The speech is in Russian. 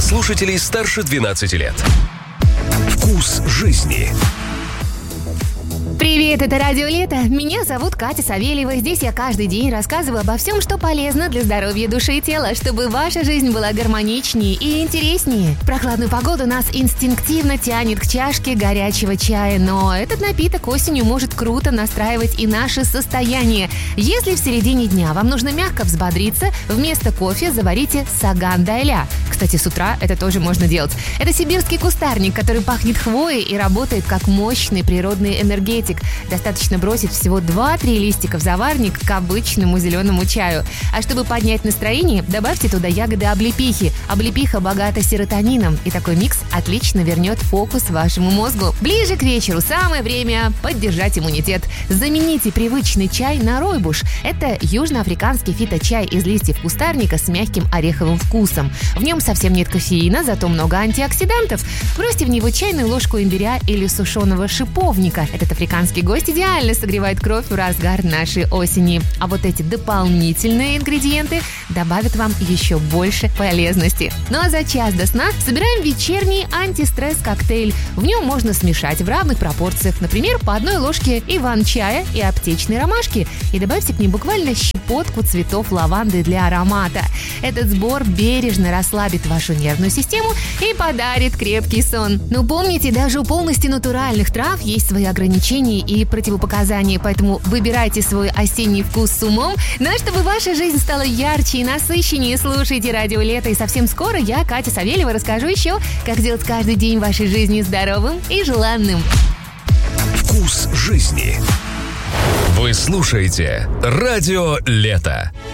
слушателей старше 12 лет. Вкус жизни. Привет, это Радио Лето. Меня зовут Катя Савельева. Здесь я каждый день рассказываю обо всем, что полезно для здоровья души и тела, чтобы ваша жизнь была гармоничнее и интереснее. В прохладную погоду нас инстинктивно тянет к чашке горячего чая, но этот напиток осенью может круто настраивать и наше состояние. Если в середине дня вам нужно мягко взбодриться, вместо кофе заварите саган дайля. Кстати, с утра это тоже можно делать. Это сибирский кустарник, который пахнет хвоей и работает как мощный природный энергетик. Достаточно бросить всего 2-3 листика в заварник к обычному зеленому чаю. А чтобы поднять настроение, добавьте туда ягоды облепихи. Облепиха богата серотонином, и такой микс отлично вернет фокус вашему мозгу. Ближе к вечеру самое время поддержать иммунитет. Замените привычный чай на ройбуш. Это южноафриканский фиточай из листьев кустарника с мягким ореховым вкусом. В нем совсем нет кофеина, зато много антиоксидантов. Бросьте в него чайную ложку имбиря или сушеного шиповника. Этот африканский гость идеально согревает кровь в разгар нашей осени. А вот эти дополнительные ингредиенты добавят вам еще больше полезности. Ну а за час до сна собираем вечерний антистресс-коктейль. В нем можно смешать в равных пропорциях, например, по одной ложке иван-чая и аптечной ромашки, и добавьте к ним буквально щепотку цветов лаванды для аромата. Этот сбор бережно расслабит вашу нервную систему и подарит крепкий сон. Но помните, даже у полностью натуральных трав есть свои ограничения и противопоказания, поэтому выбирайте свой осенний вкус с умом, но чтобы ваша жизнь стала ярче и насыщеннее, слушайте Радио Лето, и совсем скоро я, Катя Савельева, расскажу еще, как сделать каждый день вашей жизни здоровым и желанным. Вкус жизни. Вы слушаете Радио Лето.